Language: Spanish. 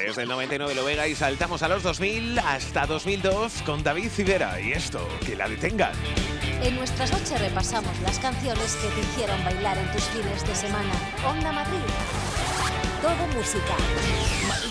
Desde el 99 lo Vega y saltamos a los 2000 hasta 2002 con David Civera. Y esto, que la detengan. En nuestras noches repasamos las canciones que te hicieron bailar en tus fines de semana. Onda Madrid. Todo música.